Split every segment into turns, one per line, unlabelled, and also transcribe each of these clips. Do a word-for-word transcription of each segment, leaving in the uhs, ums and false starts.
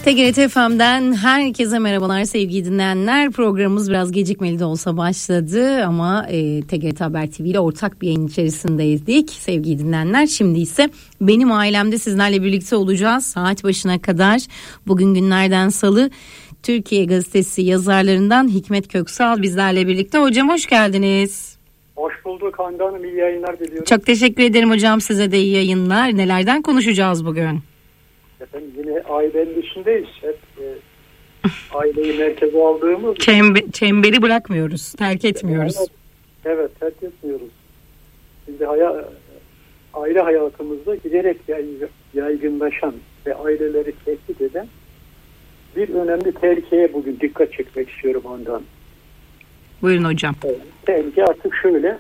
T G R T F M'den herkese merhabalar sevgili dinleyenler. Programımız biraz gecikmeli de olsa başladı ama e, T G R T Haber T V ile ortak bir yayın içerisindeydik sevgili dinleyenler. Şimdi ise benim ailemde sizlerle birlikte olacağız saat başına kadar. Bugün günlerden salı. Türkiye Gazetesi yazarlarından Hikmet Köksal bizlerle birlikte. Hocam hoş geldiniz.
Hoş bulduk Hande Hanım, iyi yayınlar diliyorum.
Çok teşekkür ederim hocam, size de iyi yayınlar. Nelerden konuşacağız bugün?
Efendim yine ailenin içindeyiz. Hep e, aileyi merkeze aldığımız...
Çembe, çemberi bırakmıyoruz, terk etmiyoruz.
Evet, evet terk etmiyoruz. Şimdi haya, aile hayatımızda giderek yaygınlaşan ve aileleri tehdit eden bir önemli tehlikeye bugün dikkat çekmek istiyorum Hande Hanım.
Buyurun hocam.
Evet, tehlike artık şöyle.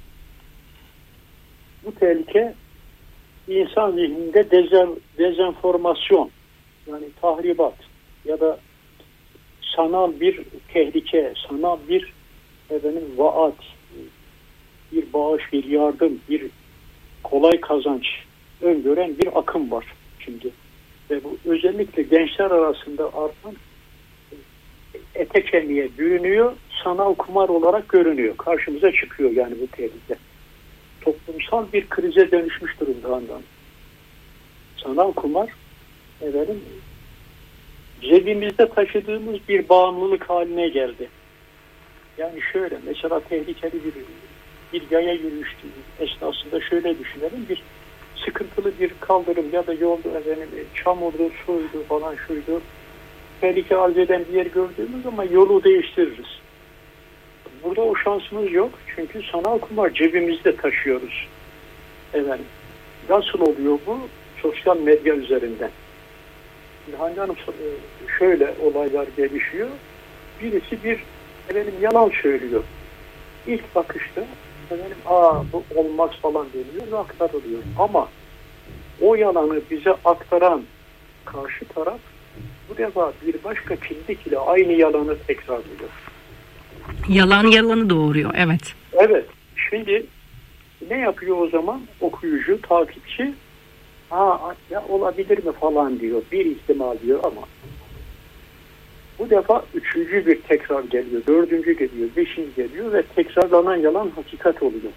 Bu tehlike insan zihninde dezen, dezenformasyon, yani tahribat ya da sanal bir tehlike, sanal bir efendim, vaat, bir bağış, bir yardım, bir kolay kazanç öngören bir akım var şimdi. Ve bu özellikle gençler arasında artan ete kemiğe bürünüyor, sanal kumar olarak görünüyor. Karşımıza çıkıyor yani bu tehlike. Toplumsal bir krize dönüşmüş durumda ondan. Sanal kumar efendim, cebimizde taşıdığımız bir bağımlılık haline geldi. Yani şöyle, mesela tehlikeli bir bir yaya yürüyüştüğü esnasında şöyle düşünelim, bir sıkıntılı bir kaldırım ya da yolda efendim, çamurdu, suydu falan şuydu, tehlike arz eden bir yer gördüğümüz zaman yolu değiştiririz. Burada o şansımız yok. Çünkü sanal kumar cebimizde taşıyoruz. Efendim, nasıl oluyor bu? Sosyal medya üzerinden. Şimdi Hande Hanım, şöyle olaylar gelişiyor. Birisi bir efendim, yalan söylüyor. İlk bakışta efendim, aa bu olmaz falan deniyor ve aktarılıyor. Ama o yalanı bize aktaran karşı taraf bu defa bir başka kimlik ile aynı yalanı tekrarlıyor.
Yalan yalanı doğuruyor, evet.
Evet. Şimdi ne yapıyor o zaman okuyucu, takipçi? Ha ya olabilir mi falan diyor. Bir ihtimal diyor ama bu defa üçüncü bir tekrar geliyor. Dördüncü geliyor. Beşinci geliyor ve tekrarlanan yalan hakikat oluyor.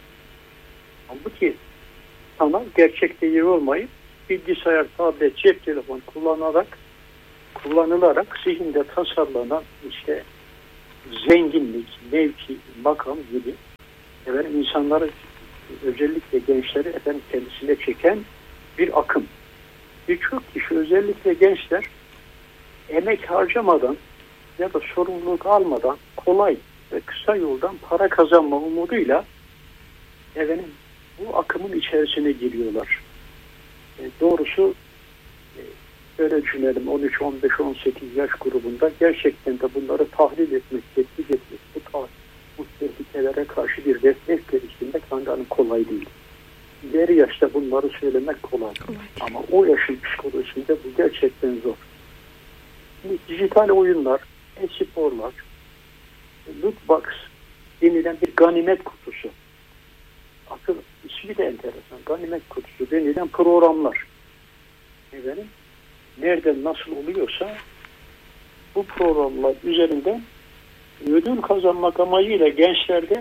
Halbuki sanal gerçek değil olmayıp bilgisayar, tablet, cep telefon kullanarak kullanılarak zihinde tasarlanan işte zenginlik, mevki, makam gibi efendim, insanları özellikle gençleri efendim, kendisine çeken bir akım. Birçok kişi özellikle gençler emek harcamadan ya da sorumluluk almadan kolay ve kısa yoldan para kazanma umuduyla efendim, bu akımın içerisine giriyorlar. E, doğrusu e, öyle düşünelim, on üç, on beş, on sekiz yaş grubunda gerçekten de bunları tahlil etmek, tetkik etmek, bu, tahlil, bu tehlikelere karşı bir refleks geliştirmek Handan'ın kolay değil. İleri yaşta bunları söylemek kolay. kolay. Ama o yaşın psikolojisinde bu gerçekten zor. Şimdi dijital oyunlar, e-sporlar, loot box denilen bir ganimet kutusu. Akıl ismi de enteresan. Ganimet kutusu denilen programlar. Efendim, nereden nasıl oluyorsa bu programlar üzerinden ödül kazanmak amacıyla gençlerde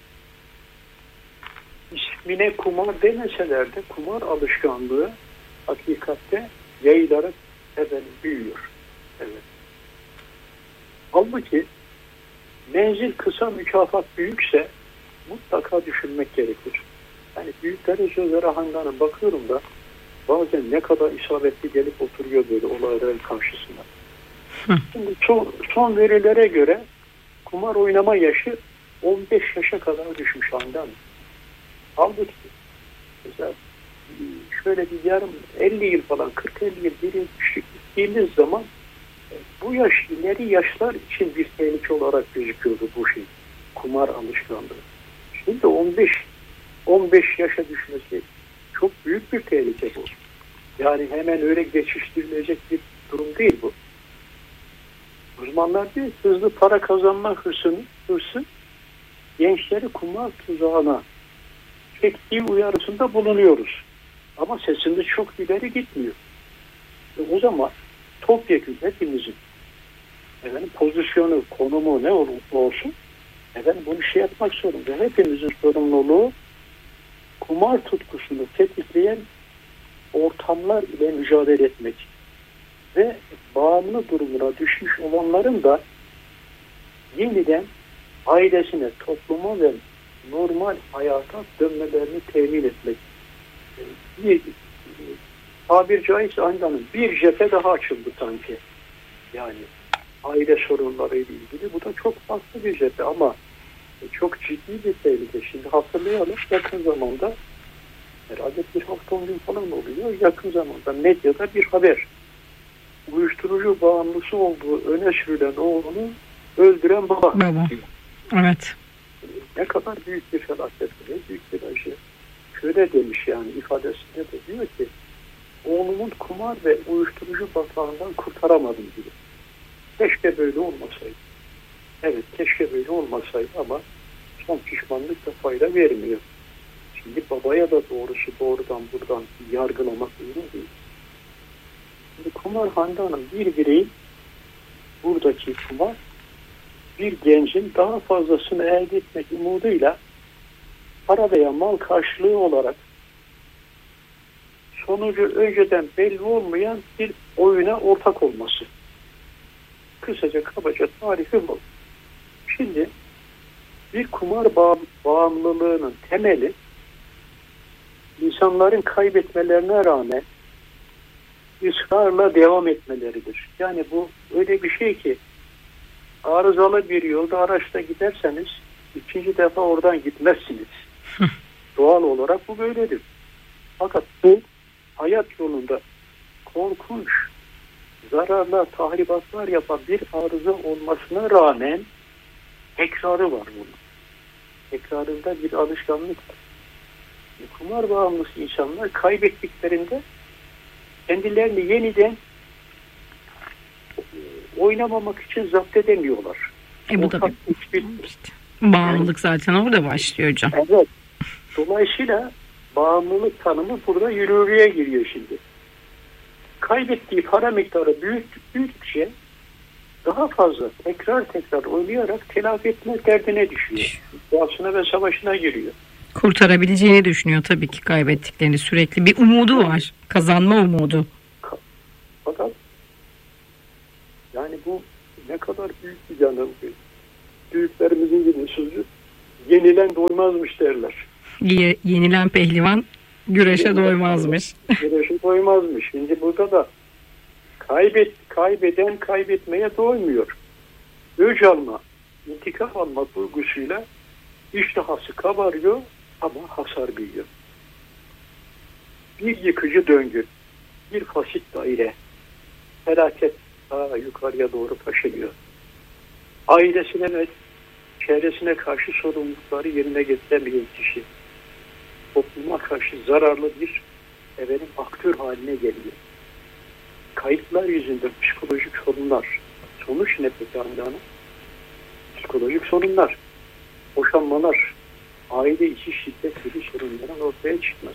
ismine kumar demeseler de kumar alışkanlığı hakikatte yayılarak efendim, büyüyor. Evet. Halbuki menzil kısa, mükafat büyükse mutlaka düşünmek gerekir. Yani büyüklerin sözleri Handan'a bakıyorum da bazen ne kadar isabetli gelip oturuyor böyle olayların karşısında. Hı. Şimdi son, son verilere göre kumar oynama yaşı on beş yaşa kadar düşmüş Handan. Halbuki mesela şöyle bir yarım elli yıl falan kırk elli yıl bir düşük gittiğimiz zaman bu yaş ileri yaşlar için bir tehlike olarak gözüküyordu bu şey. Kumar alışkanlığı. Şimdi on beş on beş yaşa düşmesi çok büyük bir tehlike bu. Yani hemen öyle geçiştirilecek bir durum değil bu. Uzmanlar diyor hızlı para kazanma hırsını, hırsı gençleri kumar tuzağına çektiği uyarısında bulunuyoruz. Ama sesimiz çok ileri gitmiyor. E o zaman topyekun hepimizin efendim, pozisyonu, konumu ne olursa olsun efendim, bunu şey yapmak zorunda. Hepimizin sorumluluğu kumar tutkusunu tetikleyen ortamlar ile mücadele etmek ve bağımlı durumuna düşmüş olanların da yeniden ailesine, topluma ve normal hayata dönmelerini temin etmek. Bir, tabir caizse andanın bir cephe daha açıldı sanki. Yani aile sorunlarıyla ilgili. Bu da çok farklı bir cephe ama çok ciddi bir tehlike. Şimdi hatırlayalım, yakın zamanda herhalde bir hafta on gün falan oluyor. Yakın zamanda medyada bir haber. Uyuşturucu bağımlısı olduğu öne sürülen oğlunu öldüren baba.
Baba. Evet.
Ne kadar büyük bir felaket, ne büyük bir acı. Şöyle demiş yani ifadesinde de diyor ki oğlumun kumar ve uyuşturucu batağından kurtaramadım diyor. Keşke böyle olmasaydı. Evet, keşke böyle olmasaydı ama son pişmanlık da fayda vermiyor. Şimdi babaya da doğrusu doğrudan buradan yargılamak uygun değil. Şimdi kumar Hande Hanım, bir bireyin buradaki kumar bir gencin daha fazlasını elde etmek umuduyla para veya mal karşılığı olarak sonucu önceden belli olmayan bir oyuna ortak olması. Kısaca kabaca tarifi bu. Şimdi bir kumar bağ bağımlılığının temeli insanların kaybetmelerine rağmen ısrarla devam etmeleridir. Yani bu öyle bir şey ki arızalı bir yolda araçta giderseniz ikinci defa oradan gitmezsiniz. Doğal olarak bu böyledir. Fakat bu hayat yolunda korkunç, zararlar, tahribatlar yapan bir arıza olmasına rağmen tekrarı var bunun. Tekrarında bir alışkanlık var. Kumar bağımlısı insanlar kaybettiklerinde kendilerini yeniden oynamamak için zapt edemiyorlar.
E bu da bir hiçbir... işte, bağımlılık zaten orada başlıyor hocam.
Evet. Dolayısıyla bağımlılık tanımı burada yürürlüğe giriyor şimdi. Kaybettiği para miktarı büyüttük, büyüttükçe daha fazla tekrar tekrar oynayarak telafi etme derdine düşüyor. Doğasına ve savaşına giriyor.
Kurtarabileceğini düşünüyor tabii ki kaybettiklerini. Sürekli bir umudu var. Kazanma umudu.
Fakat yani bu ne kadar büyük bir yanılgı. Büyüklerimizin gibi sözü yenilen doymazmış derler.
Ye, yenilen pehlivan güreşe yenilen doymazmış.
Güreşe doymazmış. Şimdi burada da kaybet, kaybeden kaybetmeye doymuyor. Öc alma, intikam alma duygusuyla iştihası kabarıyor ama hasar büyüyor. Bir yıkıcı döngü, bir fasit daire, felaket daha yukarıya doğru taşınıyor. Ailesine ve çevresine karşı sorumlulukları yerine getiremeyen kişi topluma karşı zararlı bir efendim, aktör haline geliyor. Kayıplar yüzünden psikolojik sorunlar. Sonuç ne peki Hanım? Psikolojik sorunlar, boşanmalar, aile içi şiddet gibi sorunların ortaya çıkması.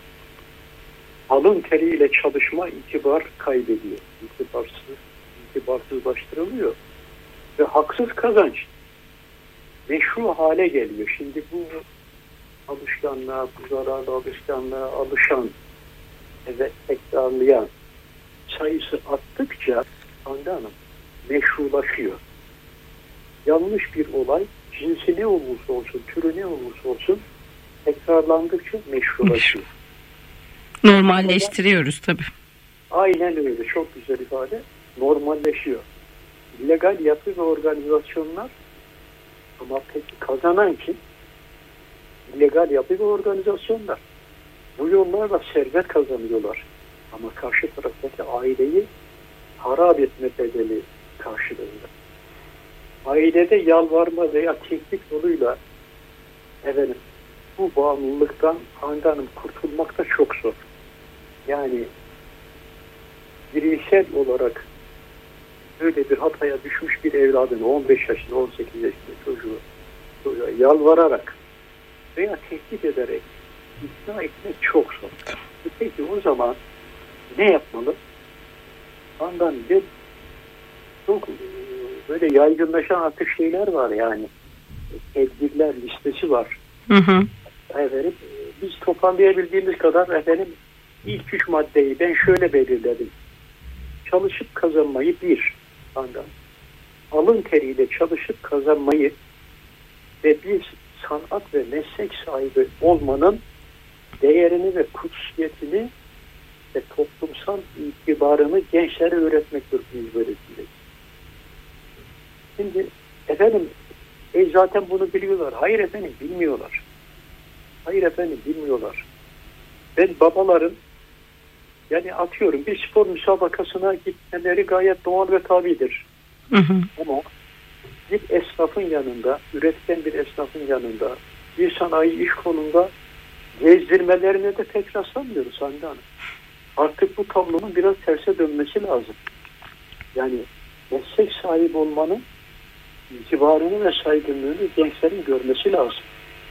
Alın teriyle çalışma itibar kaybediyor. İtibarsız, itibarsızlaştırılıyor. Ve haksız kazanç meşru hale geliyor. Şimdi bu alışkanlığa, bu zararlı alışkanlığa alışan ve tekrarlayan sayısı arttıkça Hande Hanım meşrulaşıyor. Yanlış bir olay, cinsi ne olursa olsun, türü ne olursa olsun tekrarlandıkça meşrulaşıyor.
Normalleştiriyoruz tabii.
Aynen öyle. Çok güzel ifade. Normalleşiyor. İllegal yapı ve organizasyonlar ama peki kazanan kim? İllegal yapı ve organizasyonlar. Bu yollarla servet kazanıyorlar. Ama karşı taraftaki aileyi harap etme bedeli karşılığında. Ailede yalvarma veya tehdit yoluyla efendim, bu bağımlılıktan Hande Hanım kurtulmak da çok zor. Yani bireysel olarak böyle bir hataya düşmüş bir evladını on beş yaşında, on sekiz yaşında çocuğu, çocuğa yalvararak veya tehdit ederek ikna etmek çok zor. Peki o zaman ne yapmalı? Ondan bir çok böyle yaygınlaşan artık şeyler var yani. Tedbirler listesi var.
Hı hı.
Efendim, biz toparlayabildiğimiz kadar efendim ilk üç maddeyi ben şöyle belirledim. Çalışıp kazanmayı bir, ondan, alın teriyle çalışıp kazanmayı ve bir sanat ve meslek sahibi olmanın değerini ve kutsiyetini ve toplumsal itibarını gençlere öğretmektir biz öğretimde. Şimdi efendim e zaten bunu biliyorlar. Hayır efendim bilmiyorlar. Hayır efendim bilmiyorlar. Ben babaların yani atıyorum bir spor müsabakasına gitmeleri gayet doğal ve tabidir.
Hı hı.
Ama bir esnafın yanında, üretken bir esnafın yanında, bir sanayi iş kolunda gezdirmelerine de pek rastlamıyoruz Hande Hanım. Artık bu tablonun biraz terse dönmesi lazım. Yani meslek sahibi olmanın itibarını ve saygınlığını gençlerin görmesi lazım.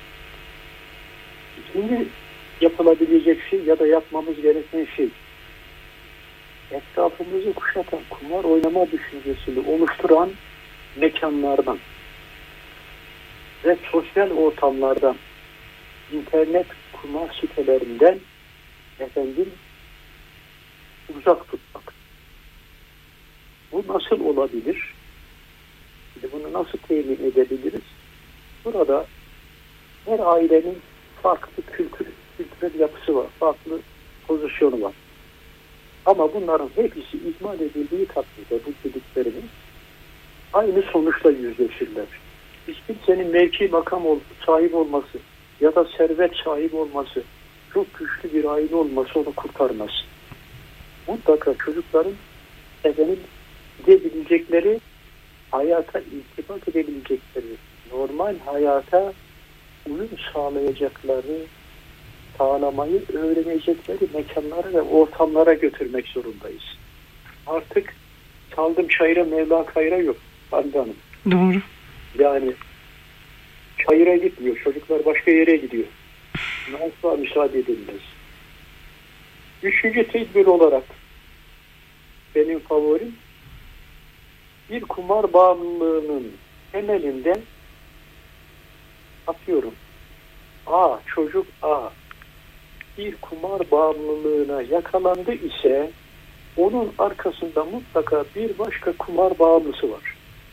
Şimdi yapılabilecek şey ya da yapmamız gereken şey etrafımızı kuşatan kumar oynama düşüncesini oluşturan mekanlardan ve sosyal ortamlardan, internet kumar sitelerinden efendim uzak tutmak. Bu nasıl olabilir? Şimdi bunu nasıl temin edebiliriz? Burada her ailenin farklı kültür, kültürel yapısı var, farklı pozisyonu var. Ama bunların hepsi ihmal edildiği takdirde bu dediklerimiz aynı sonuçla yüzleşirler. Hiç kimsenin mevki makam ol, sahip olması ya da servet sahip olması, çok güçlü bir aile olması onu kurtarmaz. Mutlaka çocukların efendim gidebilecekleri, hayata iltifat edebilecekleri, normal hayata uyum sağlayacakları, sağlamayı öğrenecekleri mekanlara ve ortamlara götürmek zorundayız. Artık çaldım çayıra Mevla kayra yok Hande Hanım.
Doğru.
Yani çayıra gitmiyor. Çocuklar başka yere gidiyor. Asla müsaade edilmez. Üçüncü tedbir olarak benim favorim bir kumar bağımlılığının temelinde atıyorum A, çocuk A bir kumar bağımlılığına yakalandı ise onun arkasında mutlaka bir başka kumar bağımlısı var.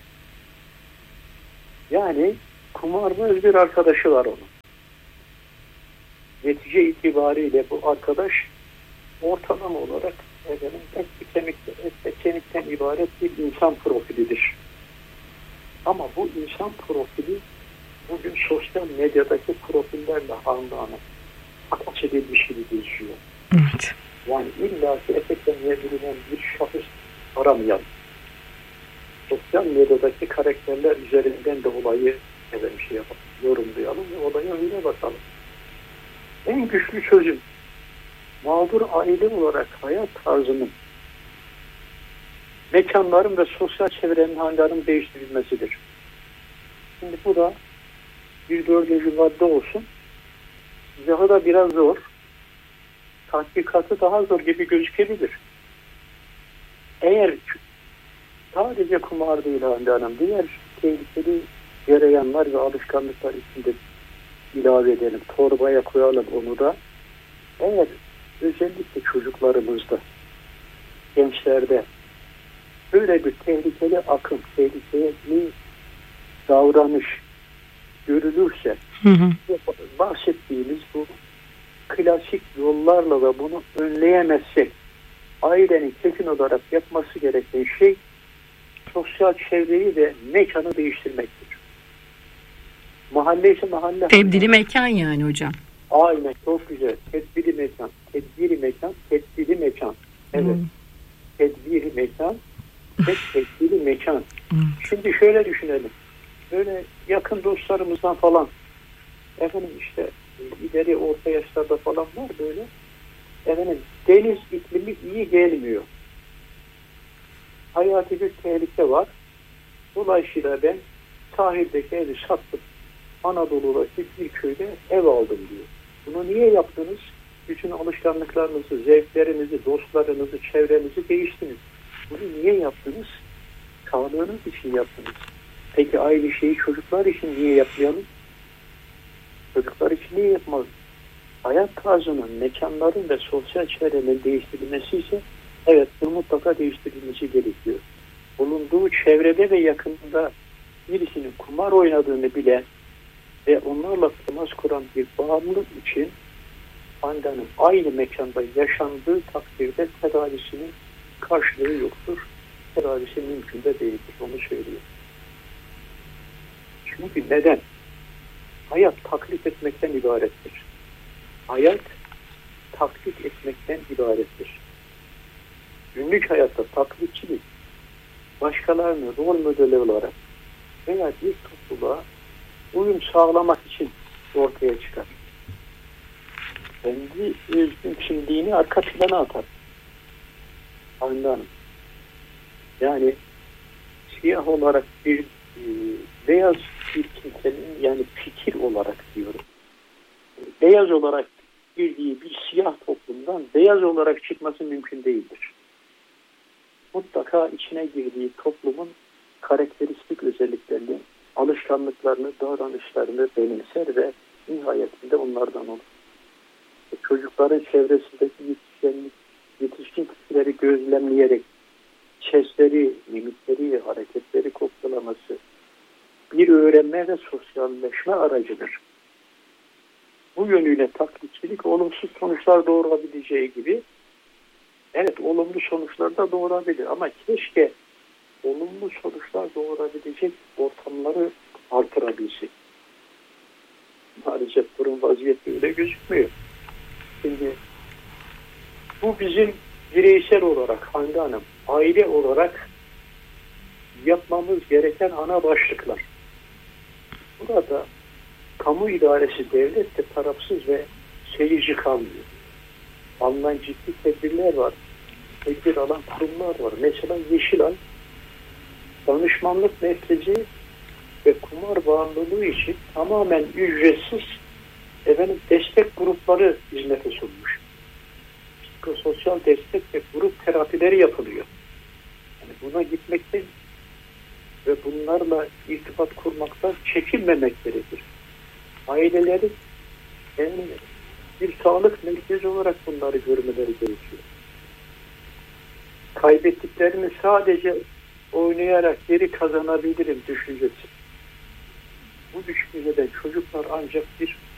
Yani kumarbaz bir arkadaşı var onun. Netice itibariyle bu arkadaş ortalama olarak efendim, et ve kemikten, et ve kemikten ibaret bir insan profilidir. Ama bu insan profili bugün sosyal medyadaki profillerle anlamı ataç edilmiş gibi gözüküyor.
Evet.
Yani illa ki eteklenebililen bir şahıs aramayalım. Sosyal medyadaki karakterler üzerinden de olayı bir şey yapalım, yorumlayalım ve olaya öyle bakalım. En güçlü çözüm mağdur aile olarak hayat tarzının, mekanların ve sosyal çevrenin hangarının değiştirilmesidir. Şimdi bu da bir dördüncü madde olsun. Daha da biraz zor. Tatbikatı daha zor gibi gözükebilir. Eğer sadece kumar değil Hande Hanım, diğer tehlikeli cereyanlar ve alışkanlıklar içinde ilave edelim. Torbaya koyalım onu da. Eğer özellikle çocuklarımızda, gençlerde böyle bir tehlikeli akım, tehlikeli davranış görülürse, hı hı. bahsettiğimiz bu klasik yollarla da bunu önleyemezsek, ailenin kesin olarak yapması gereken şey sosyal çevreyi ve mekanı değiştirmektir. Mahalle ise mahalle.
Tebdili mekan yani hocam.
Aynen, çok güzel. Tedbiri mekan, tedbiri mekan, tedbiri mekan. Evet. Hmm. Tedbiri mekan ve tedbiri mekan. Hmm. Şimdi şöyle düşünelim. Böyle yakın dostlarımızdan falan, efendim işte ileri orta yaşlarda falan var böyle. Efendim deniz iklimi iyi gelmiyor. Hayati bir tehlike var. Dolayısıyla ben sahildeki evi sattım. Anadolu'daki bir köyde ev aldım diyor. Bunu niye yaptınız? Bütün alışkanlıklarınızı, zevklerinizi, dostlarınızı, çevrenizi değiştiniz. Bunu niye yaptınız? Sağlığınız için yaptınız. Peki aynı şeyi çocuklar için niye yapmayalım? Çocuklar için niye yapmalıyız? Hayat tarzının, mekanların ve sosyal çevrenin değiştirilmesi ise evet, bu mutlaka değiştirilmesi gerekiyor. Bulunduğu çevrede ve yakınında birisinin kumar oynadığını bilen ve onlarla temas kuran bir bağımlılık için Handan'ın aynı mekanda yaşandığı takdirde tedavisinin karşılığı yoktur. Tedavisi mümkün de değildir. Onu söylüyor. Çünkü neden? Hayat taklit etmekten ibarettir. Hayat taklit etmekten ibarettir. Günlük hayatta taklitçilik başkalarını rol modeli olarak veya bir topluluğa uyum sağlamak için ortaya çıkar. Kendi özgün kimliğini arka plana atar. Anladım. Yani siyah olarak bir e, beyaz bir kimsenin, yani fikir olarak diyorum, beyaz olarak girdiği bir siyah toplumdan beyaz olarak çıkması mümkün değildir. Mutlaka içine girdiği toplumun karakteristik özelliklerini, alışkanlıklarını, davranışlarını benimser ve nihayetinde onlardan olur. Çocukların çevresindeki yetişkin, yetişkin kişileri gözlemleyerek sesleri, mimikleri, hareketleri kopyalaması bir öğrenme ve sosyalleşme aracıdır. Bu yönüyle taklitçilik olumsuz sonuçlar doğurabileceği gibi, evet, olumlu sonuçlar da doğurabilir ama keşke olumlu sonuçlar doğurabilecek ortamları artırabilsek. Maalesef durum vaziyeti öyle gözükmüyor. Şimdi bu bizim bireysel olarak Hande Hanım, aile olarak yapmamız gereken ana başlıklar. Burada kamu idaresi, devlet de tarafsız ve seyirci kalmıyor. Alınan ciddi tedbirler var. Tedbir alan kurumlar var. Mesela Yeşilay danışmanlık merkezi ve kumar bağımlılığı için tamamen ücretsiz efendim destek grupları hizmete sunmuş. Psikososyal destek ve grup terapileri yapılıyor. Yani buna gitmekten ve bunlarla irtibat kurmaktan çekinmemek gerekir. Aileleri yani bir sağlık merkezi olarak bunları görmeleri gerekiyor. Kaybettiklerini sadece oynayarak geri kazanabilirim düşüncesi. Bu düşünceden çocuklar ancak bir